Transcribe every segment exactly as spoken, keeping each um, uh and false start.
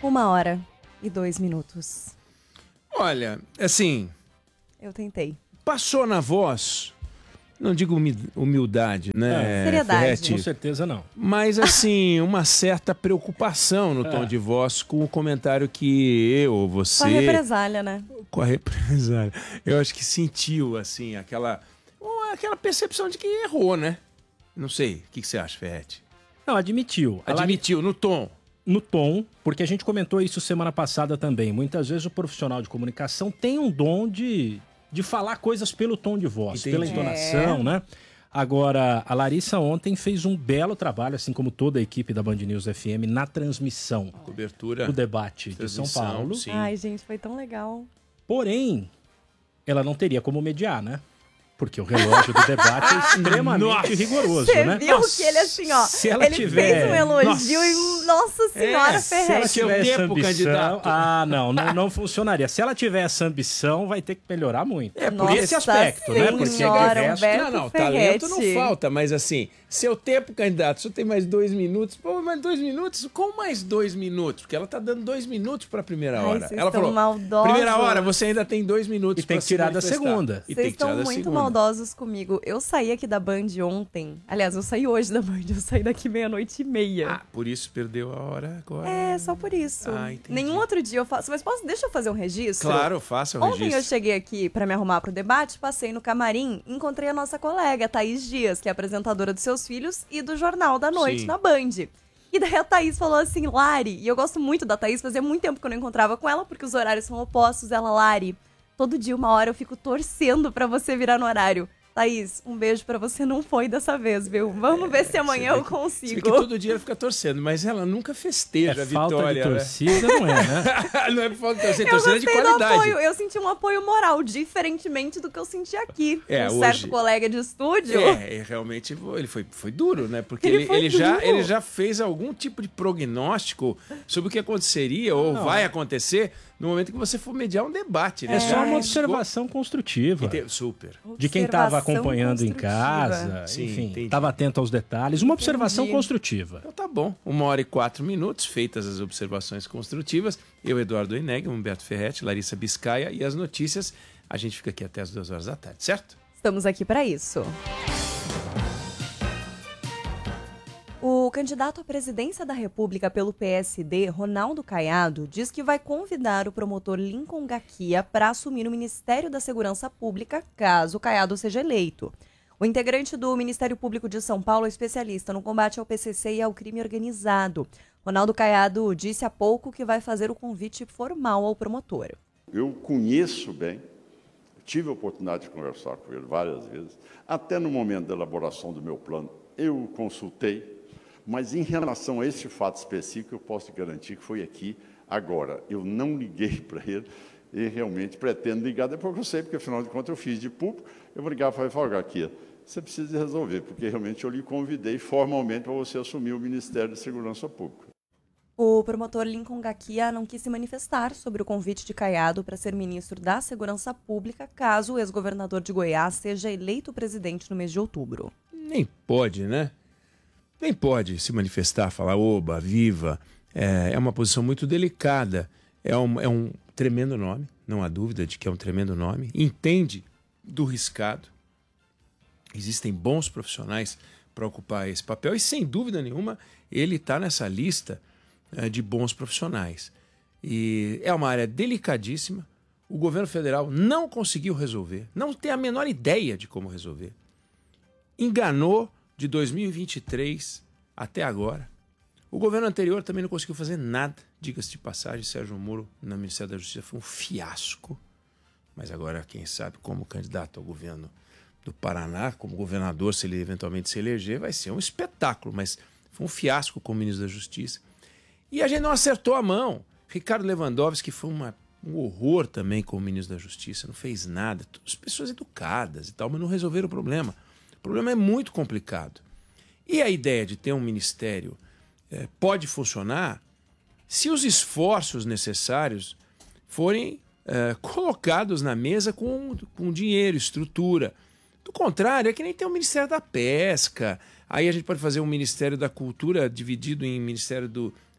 Uma hora e dois minutos. Olha, assim... Eu tentei. Passou na voz, não digo humildade, né? É. Seriedade. Ferretti? Com certeza não. Mas, assim, uma certa preocupação no tom É. de voz com o comentário que eu ou você... Com a represália, né? Com a represália. Eu acho que sentiu, assim, aquela, aquela percepção de que errou, né? Não sei. O que, que você acha, Ferretti? Não, admitiu. Ela- Admitiu, no tom. No tom, porque a gente comentou isso semana passada também. Muitas vezes o profissional de comunicação tem um dom de, de falar coisas pelo tom de voz, Entendi. pela entonação, É. né? Agora, a Larissa ontem fez um belo trabalho, assim como toda a equipe da Band News F M, na transmissão Cobertura. do debate de São Transmissão, Paulo. sim. Ai, gente, foi tão legal. Porém, ela não teria como mediar, né? Porque o relógio do debate é extremamente Nossa! rigoroso, Você né? viu Nossa, que ele, assim, ó, se ela ele tiver- fez um elogio Nossa. e, nossa senhora, É, se ela Ferretti. tiver- tiver essa tempo, ambição, candidato. ah, não, não, não funcionaria. Se ela tiver essa ambição, vai ter que melhorar muito. É, por Nossa esse aspecto, né? Porque Senhora, de resto, Humberto Não, não, talento não Ferretti. falta, mas assim, seu tempo, candidato, só tem mais dois minutos. Pô, mais dois minutos? Como mais dois minutos? Porque ela tá dando dois minutos pra primeira Ai, hora. vocês Ela estão falou, maldosos. primeira hora, você ainda tem dois minutos E tem pra que se tirar da manifestar. segunda. E tem Vocês que tirar estão da muito segunda. maldosos comigo. Eu saí aqui da Band ontem. Aliás, eu saí hoje da Band. Eu saí daqui meia-noite e meia. Ah, por isso perdeu a hora agora. É, só por isso. Ah, entendi. Nenhum outro dia eu faço. Mas posso, deixa eu fazer um registro? Claro, faça o Ontem eu registro. cheguei aqui pra me arrumar pro debate, passei no camarim, encontrei a nossa colega, Thaís Dias, que é apresentadora dos Seus Filhos e do Jornal da Noite Sim. na Band. E daí a Thaís falou assim, Lari, e eu gosto muito da Thaís, fazia muito tempo que eu não encontrava com ela, porque os horários são opostos. Ela, Lari, todo dia, uma hora, eu fico torcendo pra você virar no horário. Thaís, um beijo pra você, não foi dessa vez, viu? Vamos ver se amanhã Você eu vê que- você vê consigo. que todo dia ela fica torcendo, mas ela nunca festeja é a falta vitória. de né? torcida, não é, né? Não é por falta de torcida, é Eu torcida de gostei do qualidade. apoio, eu senti um apoio moral, diferentemente do que eu senti aqui. É, um hoje- certo colega de estúdio. É, é, realmente ele foi, foi duro, né? Porque Ele ele, foi ele já, duro. ele já fez algum tipo de prognóstico sobre o que aconteceria ou Não. vai acontecer no momento que você for mediar um debate. Né? É só Já uma riscou- observação construtiva. Ente- Super. De quem estava Observação acompanhando em construtiva. casa, Sim, enfim, entendi. estava atento aos detalhes. Uma observação Entendi. construtiva. Então tá bom. Uma hora e quatro minutos, feitas as observações construtivas. Eu, Eduardo Oineg, Humberto Ferretti, Larissa Biscaia e as notícias. A gente fica aqui até as duas horas da tarde, certo? Estamos aqui para isso. O candidato à presidência da República pelo P S D, Ronaldo Caiado, diz que vai convidar o promotor Lincoln Gaquia para assumir o Ministério da Segurança Pública, caso Caiado seja eleito. O integrante do Ministério Público de São Paulo é especialista no combate ao P C C e ao crime organizado. Ronaldo Caiado disse há pouco que vai fazer o convite formal ao promotor. Eu conheço bem, tive a oportunidade de conversar com ele várias vezes, até no momento da elaboração do meu plano eu o consultei, mas em relação a esse fato específico eu posso garantir que foi aqui, agora. Eu não liguei para ele e realmente pretendo ligar depois que eu sei, porque afinal de contas eu fiz de público, eu vou ligar para ele e falar, aqui, você precisa resolver, porque realmente eu lhe convidei formalmente para você assumir o Ministério da Segurança Pública. O promotor Lincoln Gaquia não quis se manifestar sobre o convite de Caiado para ser ministro da Segurança Pública caso o ex-governador de Goiás seja eleito presidente no mês de outubro. Nem pode, né? Nem pode se manifestar, falar oba, viva. É, é uma posição muito delicada. É um, é um tremendo nome, não há dúvida de que é um tremendo nome. Entende do riscado. Existem bons profissionais para ocupar esse papel e, sem dúvida nenhuma, ele está nessa lista é, de bons profissionais. E é uma área delicadíssima. O governo federal não conseguiu resolver, não tem a menor ideia de como resolver. Enganou de dois mil e vinte e três até agora. O governo anterior também não conseguiu fazer nada. Diga-se de passagem, Sérgio Moro no Ministério da Justiça foi um fiasco. Mas agora, quem sabe, como candidato ao governo do Paraná, como governador, se ele eventualmente se eleger, vai ser um espetáculo. Mas foi um fiasco como ministro da Justiça. E a gente não acertou a mão. Ricardo Lewandowski foi uma, um horror também como ministro da Justiça. Não fez nada. Todas pessoas educadas e tal, mas não resolveram o problema. O problema é muito complicado. E a ideia de ter um ministério eh, pode funcionar se os esforços necessários forem eh, colocados na mesa com, com dinheiro, estrutura. Do contrário, é que nem tem o Ministério da Pesca. Aí a gente pode fazer um Ministério da Cultura dividido em Ministério do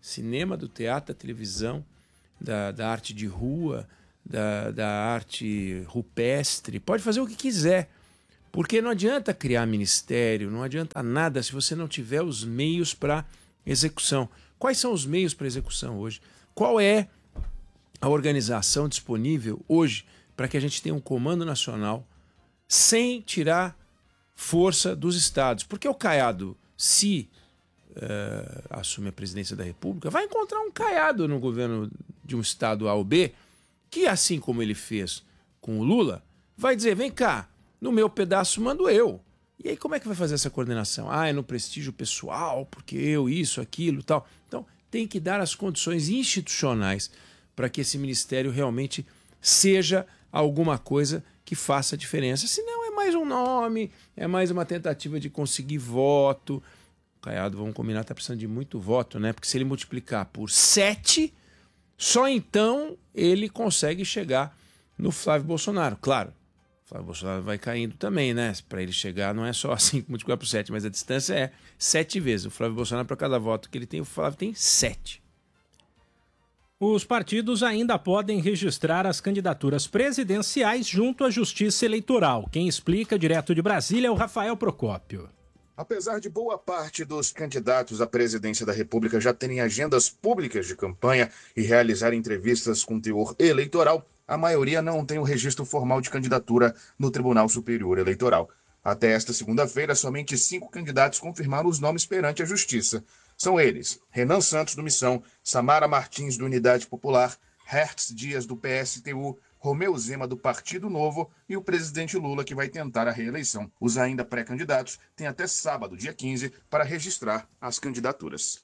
cinema, do teatro, da televisão, da, da arte de rua, da, da arte rupestre. Pode fazer o que quiser, porque não adianta criar ministério, não adianta nada se você não tiver os meios para execução. Quais são os meios para execução hoje? Qual é a organização disponível hoje para que a gente tenha um comando nacional sem tirar força dos estados? Porque o Caiado, se uh, assumir a presidência da República, vai encontrar um Caiado no governo de um estado A ou B, que assim como ele fez com o Lula, vai dizer, vem cá, no meu pedaço mando eu. E aí como é que vai fazer essa coordenação? Ah, é no prestígio pessoal, porque eu, isso, aquilo, tal. Então tem que dar as condições institucionais para que esse ministério realmente seja alguma coisa que faça diferença. Senão é mais um nome, é mais uma tentativa de conseguir voto. O Caiado, vamos combinar, está precisando de muito voto, né? Porque se ele multiplicar por sete, só então ele consegue chegar no Flávio Bolsonaro. Claro, o Flávio Bolsonaro vai caindo também, né? Para ele chegar não é só assim multiplicar por sete, mas a distância é sete vezes. O Flávio Bolsonaro, para cada voto que ele tem, o Flávio tem sete. Os partidos ainda podem registrar as candidaturas presidenciais junto à Justiça Eleitoral. Quem explica direto de Brasília é o Rafael Procópio. Apesar de boa parte dos candidatos à presidência da República já terem agendas públicas de campanha e realizar entrevistas com teor eleitoral, a maioria não tem o registro formal de candidatura no Tribunal Superior Eleitoral. Até esta segunda-feira, somente cinco candidatos confirmaram os nomes perante a Justiça. São eles: Renan Santos, do Missão, Samara Martins, do Unidade Popular, Hertz Dias, do P S T U, Romeu Zema, do Partido Novo, e o presidente Lula, que vai tentar a reeleição. Os ainda pré-candidatos têm até sábado, dia quinze, para registrar as candidaturas.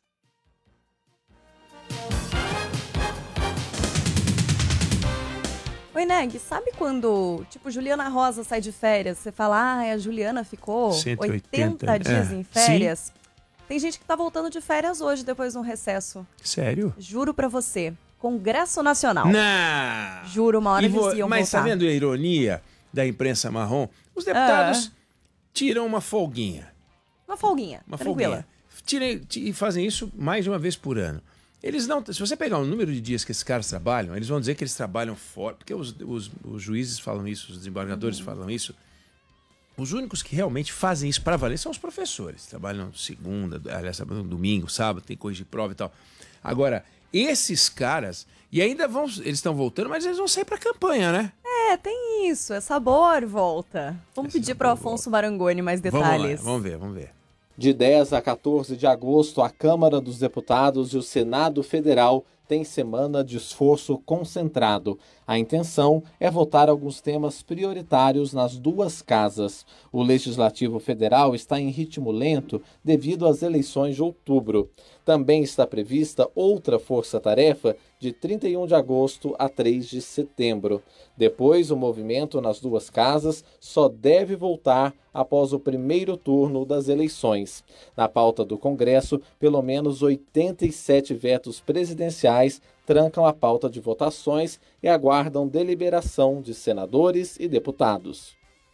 Oi, Neg, sabe quando, tipo, Juliana Rosa sai de férias, você fala, ah, a Juliana ficou cento e oitenta, oitenta dias é. em férias? Sim. Tem gente que tá voltando de férias hoje, depois de um recesso. Sério? Juro pra você. Congresso Nacional. Não! Juro, uma hora eles vo... iam Mas voltar. tá vendo a ironia da imprensa marrom? Os deputados Ah. tiram uma folguinha. Uma folguinha, Uma tranquila. folguinha. Tirem, e fazem isso mais de uma vez por ano. Eles não, se você pegar o número de dias que esses caras trabalham, eles vão dizer que eles trabalham fora, porque os, os, os juízes falam isso, os desembargadores uhum. falam isso. Os únicos que realmente fazem isso para valer são os professores. Trabalham segunda, aliás, domingo, sábado, tem coisa de prova e tal. Agora, esses caras, e ainda vão, eles estão voltando, mas eles vão sair para campanha, né? É, tem isso, é sabor volta. Vamos é pedir para o Afonso Marangoni mais detalhes. Vamos lá, vamos ver, vamos ver. De dez a quatorze de agosto, a Câmara dos Deputados e o Senado Federal têm semana de esforço concentrado. A intenção é votar alguns temas prioritários nas duas casas. O Legislativo Federal está em ritmo lento devido às eleições de outubro. Também está prevista outra força-tarefa de trinta e um de agosto a três de setembro. Depois, o movimento nas duas casas só deve voltar após o primeiro turno das eleições. Na pauta do Congresso, pelo menos oitenta e sete vetos presidenciais trancam a pauta de votações e aguardam deliberação de senadores e deputados.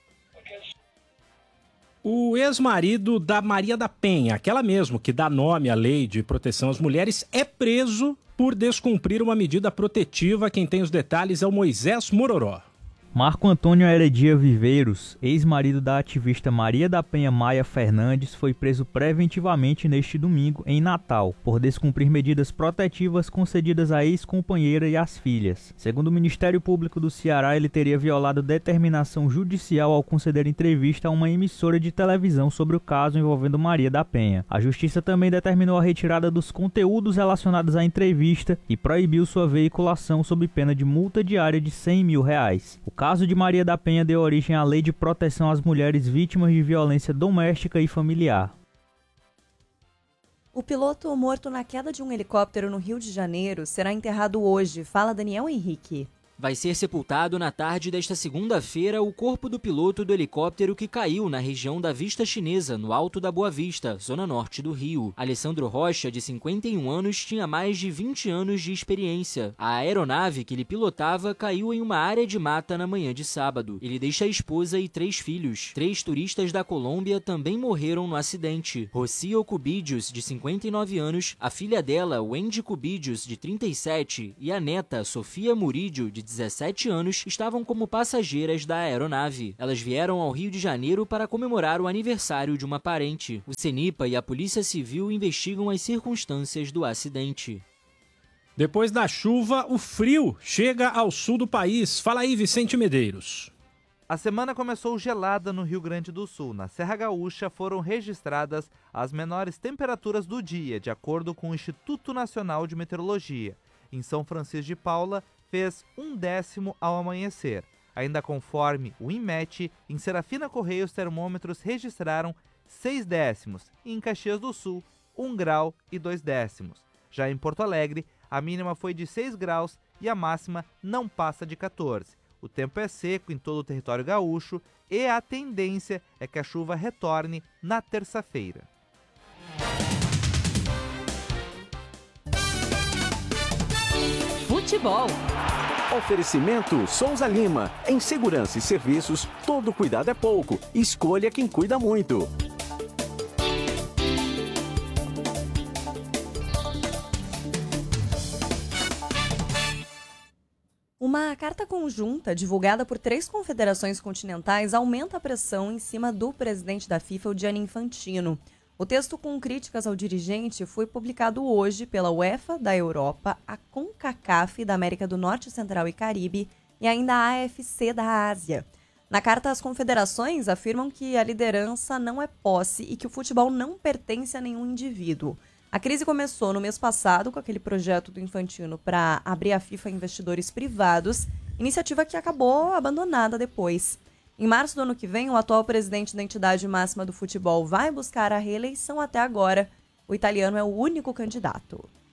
O ex-marido da Maria da Penha, aquela mesmo que dá nome à Lei de Proteção às Mulheres, é preso por descumprir uma medida protetiva. Quem tem os detalhes é o Moisés Mororó. Marco Antônio Heredia Viveiros, ex-marido da ativista Maria da Penha Maia Fernandes, foi preso preventivamente neste domingo em Natal, por descumprir medidas protetivas concedidas à ex-companheira e às filhas. Segundo o Ministério Público do Ceará, ele teria violado determinação judicial ao conceder entrevista a uma emissora de televisão sobre o caso envolvendo Maria da Penha. A Justiça também determinou a retirada dos conteúdos relacionados à entrevista e proibiu sua veiculação sob pena de multa diária de cem mil reais. O O caso de Maria da Penha deu origem à Lei de Proteção às Mulheres Vítimas de Violência Doméstica e Familiar. O piloto morto na queda de um helicóptero no Rio de Janeiro será enterrado hoje. Fala Daniel Henrique. Vai ser sepultado na tarde desta segunda-feira o corpo do piloto do helicóptero que caiu na região da Vista Chinesa, no Alto da Boa Vista, zona norte do Rio. Alessandro Rocha, de cinquenta e um anos, tinha mais de vinte anos de experiência. A aeronave que ele pilotava caiu em uma área de mata na manhã de sábado. Ele deixa a esposa e três filhos. Três turistas da Colômbia também morreram no acidente. Rocio Cubidius, de cinquenta e nove anos, a filha dela, Wendy Cubidius, de trinta e sete, e a neta, Sofia Murídio, de dezessete anos, estavam como passageiras da aeronave. Elas vieram ao Rio de Janeiro para comemorar o aniversário de uma parente. O CENIPA e a Polícia Civil investigam as circunstâncias do acidente. Depois da chuva, o frio chega ao sul do país. Fala aí, Vicente Medeiros. A semana começou gelada no Rio Grande do Sul. Na Serra Gaúcha foram registradas as menores temperaturas do dia, de acordo com o Instituto Nacional de Meteorologia. Em São Francisco de Paula, fez um décimo ao amanhecer. Ainda conforme o INMET, em Serafina Correia os termômetros registraram seis décimos e em Caxias do Sul, um grau e dois décimos. Já em Porto Alegre, a mínima foi de seis graus e a máxima não passa de quatorze. O tempo é seco em todo o território gaúcho e a tendência é que a chuva retorne na terça-feira. Futebol. Oferecimento Souza Lima. Em segurança e serviços, todo cuidado é pouco. Escolha quem cuida muito. Uma carta conjunta divulgada por três confederações continentais aumenta a pressão em cima do presidente da FIFA, o Gianni Infantino. O texto com críticas ao dirigente foi publicado hoje pela UEFA da Europa, a CONCACAF da América do Norte, Central e Caribe e ainda a A F C da Ásia. Na carta, as confederações afirmam que a liderança não é posse e que o futebol não pertence a nenhum indivíduo. A crise começou no mês passado com aquele projeto do Infantino para abrir a FIFA a investidores privados, iniciativa que acabou abandonada depois. Em março do ano que vem, o atual presidente da entidade máxima do futebol vai buscar a reeleição. Até agora, o italiano é o único candidato.